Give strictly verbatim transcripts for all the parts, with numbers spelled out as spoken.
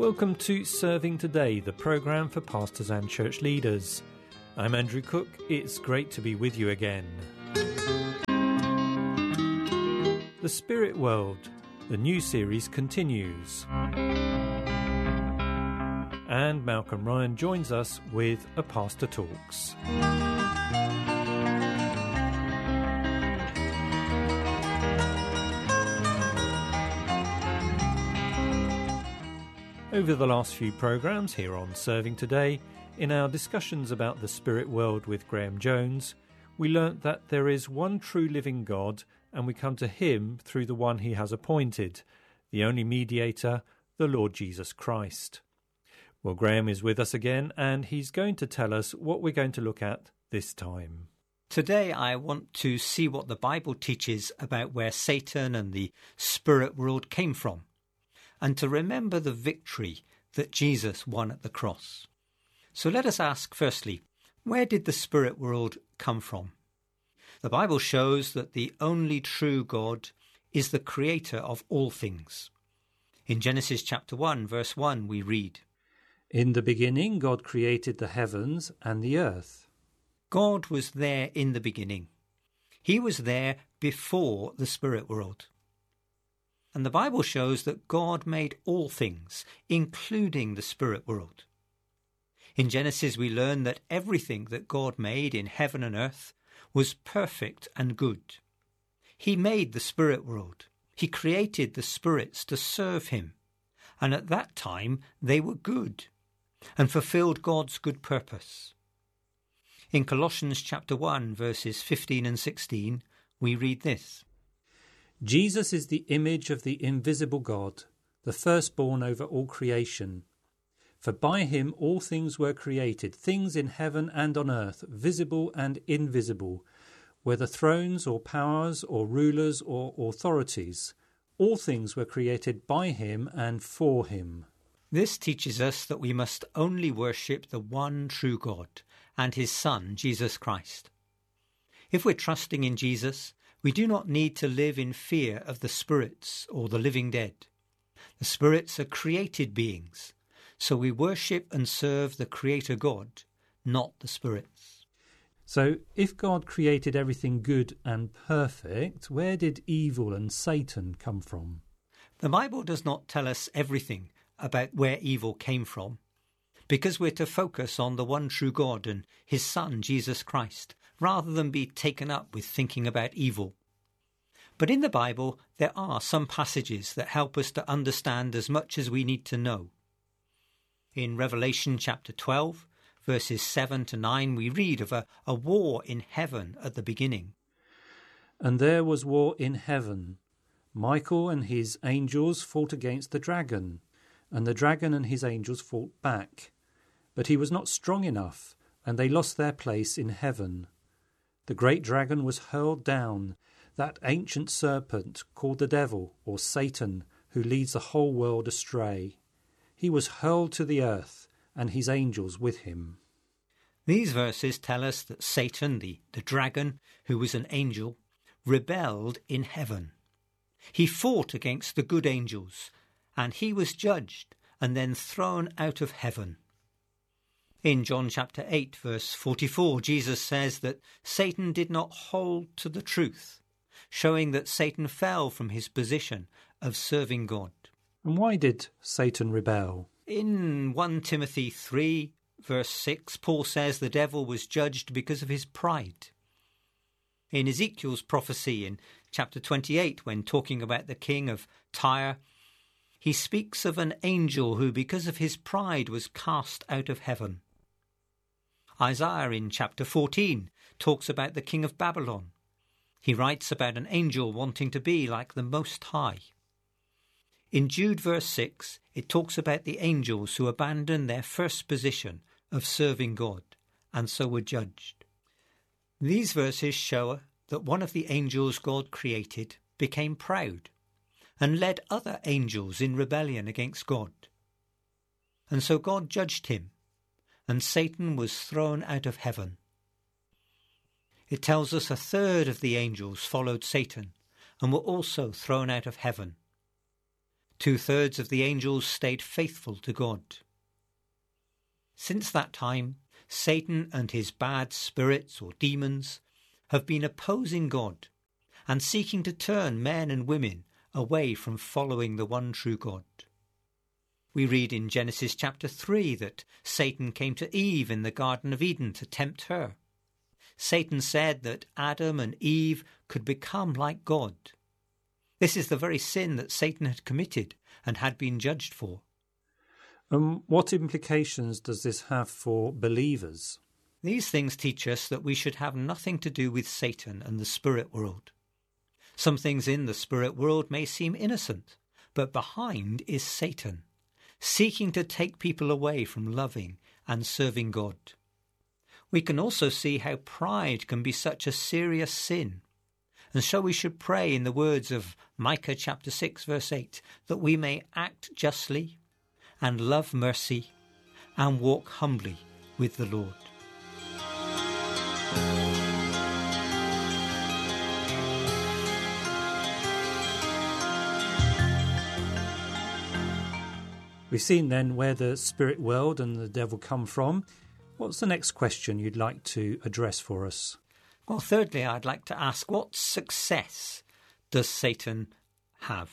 Welcome to Serving Today, the programme for pastors and church leaders. I'm Andrew Cook. It's great to be with you again. The Spirit World, the new series continues. And Malcolm Ryan joins us with A Pastor Talks. Over the last few programmes here on Serving Today, in our discussions about the spirit world with Graham Jones, we learnt that there is one true living God and we come to him through the one he has appointed, the only mediator, the Lord Jesus Christ. Well, Graham is with us again and he's going to tell us what we're going to look at this time. Today I want to see what the Bible teaches about where Satan and the spirit world came from, and to remember the victory that Jesus won at the cross. So let us ask firstly, where did the spirit world come from? The Bible shows that the only true God is the creator of all things. In Genesis chapter one, verse one, we read, "In the beginning God created the heavens and the earth." God was there in the beginning. He was there before the spirit world. And the Bible shows that God made all things, including the spirit world. In Genesis we learn that everything that God made in heaven and earth was perfect and good. He made the spirit world. He created the spirits to serve him. And at that time they were good and fulfilled God's good purpose. In Colossians chapter one, verses fifteen and sixteen, we read this. Jesus is the image of the invisible God, the firstborn over all creation. For by him all things were created, things in heaven and on earth, visible and invisible, whether thrones or powers or rulers or authorities. All things were created by him and for him. This teaches us that we must only worship the one true God and his Son, Jesus Christ. If we're trusting in Jesus, we do not need to live in fear of the spirits or the living dead. The spirits are created beings, so we worship and serve the Creator God, not the spirits. So, if God created everything good and perfect, where did evil and Satan come from? The Bible does not tell us everything about where evil came from, because we're to focus on the one true God and his Son, Jesus Christ, rather than be taken up with thinking about evil. But in the Bible, there are some passages that help us to understand as much as we need to know. In Revelation chapter twelve, verses seven to nine, we read of a, a war in heaven at the beginning. "And there was war in heaven. Michael and his angels fought against the dragon, and the dragon and his angels fought back. But he was not strong enough, and they lost their place in heaven. The great dragon was hurled down, that ancient serpent called the devil, or Satan, who leads the whole world astray. He was hurled to the earth, and his angels with him." These verses tell us that Satan, the, the dragon, who was an angel, rebelled in heaven. He fought against the good angels, and he was judged and then thrown out of heaven. In John chapter eight, verse forty-four, Jesus says that Satan did not hold to the truth, showing that Satan fell from his position of serving God. And why did Satan rebel? In First Timothy three, verse six, Paul says the devil was judged because of his pride. In Ezekiel's prophecy in chapter twenty-eight, when talking about the king of Tyre, he speaks of an angel who, because of his pride, was cast out of heaven. Isaiah in chapter fourteen talks about the king of Babylon. He writes about an angel wanting to be like the Most High. In Jude verse six, it talks about the angels who abandoned their first position of serving God and so were judged. These verses show that one of the angels God created became proud and led other angels in rebellion against God. And so God judged him, and Satan was thrown out of heaven. It tells us a third of the angels followed Satan and were also thrown out of heaven. Two-thirds of the angels stayed faithful to God. Since that time, Satan and his bad spirits or demons have been opposing God and seeking to turn men and women away from following the one true God. We read in Genesis chapter three that Satan came to Eve in the Garden of Eden to tempt her. Satan said that Adam and Eve could become like God. This is the very sin that Satan had committed and had been judged for. Um, what implications does this have for believers? These things teach us that we should have nothing to do with Satan and the spirit world. Some things in the spirit world may seem innocent, but behind is Satan, seeking to take people away from loving and serving God. We can also see how pride can be such a serious sin. And so we should pray in the words of Micah chapter six verse eight, that we may act justly and love mercy and walk humbly with the Lord. We've seen then where the spirit world and the devil come from. What's the next question you'd like to address for us? Well, thirdly, I'd like to ask, what success does Satan have?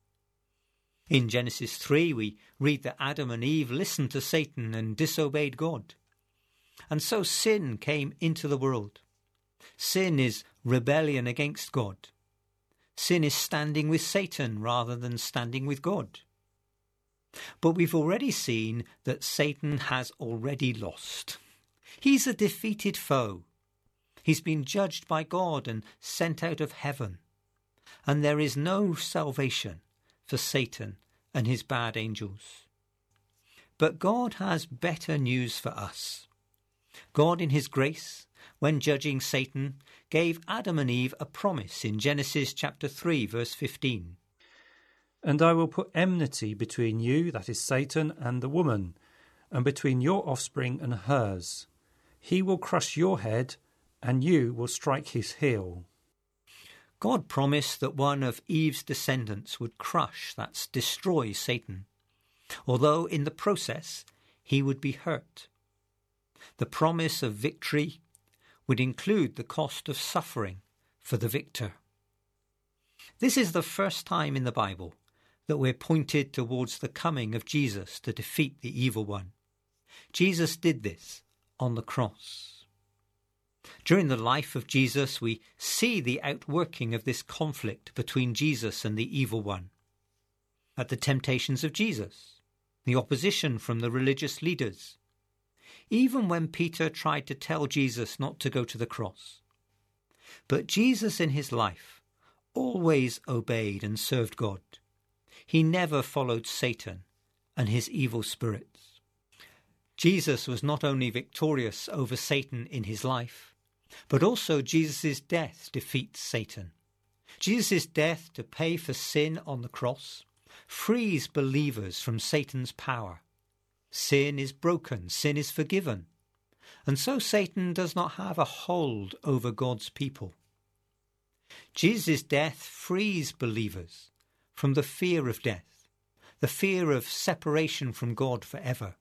In Genesis three, we read that Adam and Eve listened to Satan and disobeyed God. And so sin came into the world. Sin is rebellion against God. Sin is standing with Satan rather than standing with God. But we've already seen that Satan has already lost. He's a defeated foe. He's been judged by God and sent out of heaven. And there is no salvation for Satan and his bad angels. But God has better news for us. God, in his grace, when judging Satan, gave Adam and Eve a promise in Genesis chapter three, verse fifteen. And I will put enmity between you, that is Satan, and the woman, and between your offspring and hers. He will crush your head, and you will strike his heel. God promised that one of Eve's descendants would crush, that's destroy Satan, although in the process he would be hurt. The promise of victory would include the cost of suffering for the victor. This is the first time in the Bible that we're pointed towards the coming of Jesus to defeat the evil one. Jesus did this on the cross. During the life of Jesus, we see the outworking of this conflict between Jesus and the evil one. At the temptations of Jesus, the opposition from the religious leaders, even when Peter tried to tell Jesus not to go to the cross. But Jesus in his life always obeyed and served God. He never followed Satan and his evil spirits. Jesus was not only victorious over Satan in his life, but also Jesus' death defeats Satan. Jesus' death to pay for sin on the cross frees believers from Satan's power. Sin is broken, sin is forgiven, and so Satan does not have a hold over God's people. Jesus' death frees believers from the fear of death, the fear of separation from God forever.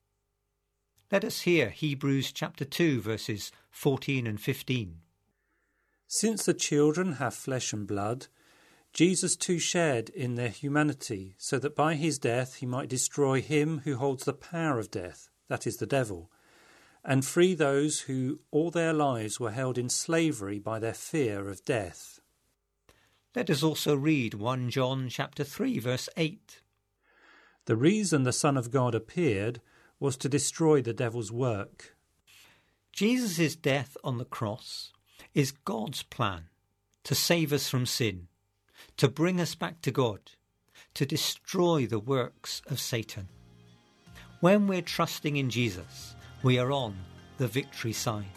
Let us hear Hebrews chapter two, verses fourteen and fifteen. Since the children have flesh and blood, Jesus too shared in their humanity, so that by his death he might destroy him who holds the power of death, that is the devil, and free those who all their lives were held in slavery by their fear of death. Let us also read First John chapter three, verse eight. The reason the Son of God appeared was to destroy the devil's work. Jesus' death on the cross is God's plan to save us from sin, to bring us back to God, to destroy the works of Satan. When we're trusting in Jesus, we are on the victory side.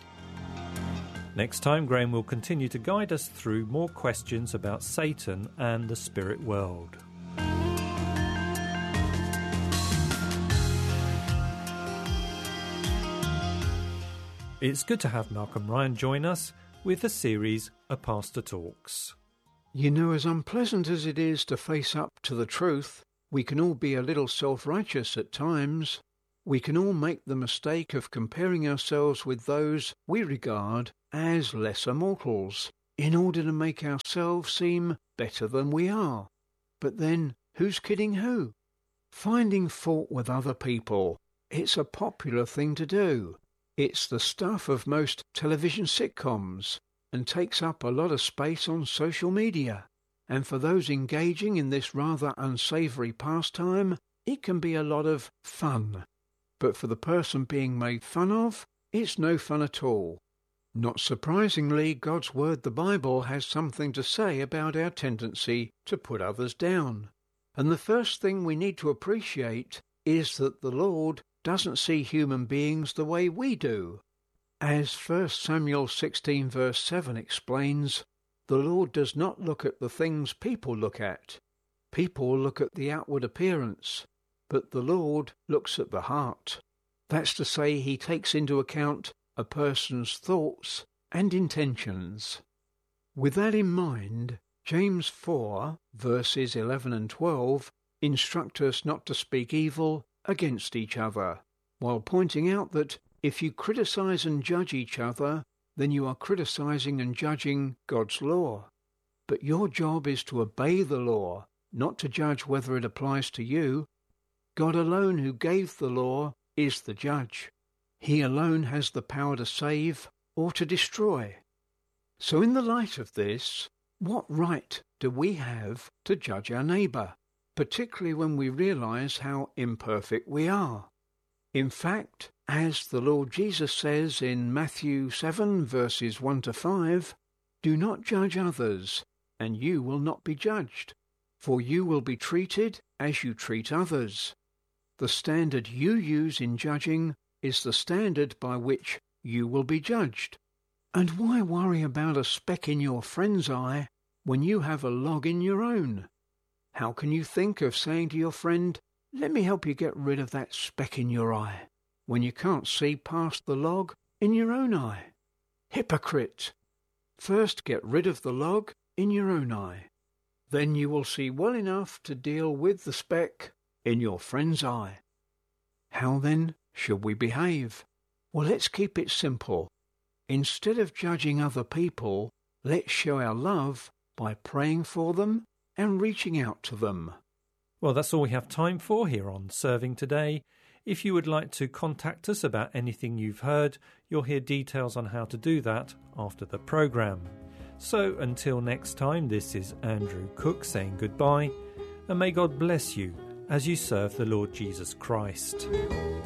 Next time, Graham will continue to guide us through more questions about Satan and the spirit world. It's good to have Malcolm Ryan join us with the series A Pastor Talks. You know, as unpleasant as it is to face up to the truth, We can all be a little self-righteous at times. We can all make the mistake of comparing ourselves with those we regard as lesser mortals in order to make ourselves seem better than we are. But then, who's kidding who? Finding fault with other people, it's a popular thing to do. It's the stuff of most television sitcoms and takes up a lot of space on social media. And for those engaging in this rather unsavoury pastime, it can be a lot of fun. But for the person being made fun of, it's no fun at all. Not surprisingly, God's Word, the Bible, has something to say about our tendency to put others down. And the first thing we need to appreciate is that the Lord doesn't see human beings the way we do. As First Samuel sixteen verse seven explains, the Lord does not look at the things people look at. People look at the outward appearance, but the Lord looks at the heart. That's to say, he takes into account a person's thoughts and intentions. With that in mind, James four, verses eleven and twelve, instruct us not to speak evil against each other, while pointing out that if you criticize and judge each other, then you are criticizing and judging God's law. But your job is to obey the law, not to judge whether it applies to you. God alone, who gave the law, is the judge. He alone has the power to save or to destroy. So in the light of this, what right do we have to judge our neighbour, particularly when we realise how imperfect we are? In fact, as the Lord Jesus says in Matthew seven, verses one to five, "Do not judge others, and you will not be judged, for you will be treated as you treat others. The standard you use in judging is the standard by which you will be judged. And why worry about a speck in your friend's eye when you have a log in your own? How can you think of saying to your friend, 'Let me help you get rid of that speck in your eye,' when you can't see past the log in your own eye? Hypocrite! First get rid of the log in your own eye. Then you will see well enough to deal with the speck in your friend's eye." How then should we behave? Well, let's keep it simple. Instead of judging other people, let's show our love by praying for them and reaching out to them. Well, that's all we have time for here on Serving Today. If you would like to contact us about anything you've heard, you'll hear details on how to do that after the programme. So until next time, this is Andrew Cook saying goodbye, and may God bless you as you serve the Lord Jesus Christ.